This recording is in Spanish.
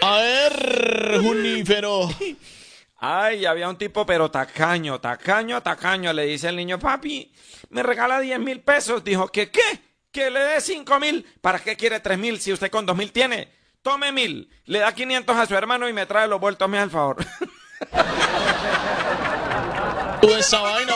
A ver, Junífero. Ay, había un tipo, pero tacaño, tacaño, tacaño. Le dice el niño, papi, me regala 10.000 pesos. Dijo, ¿qué? Que le dé 5.000. ¿Para qué quiere 3.000 si usted con 2.000 tiene? Tome 1.000. Le da 500 a su hermano y me trae los vueltos a mí al favor. Tú esa vaina.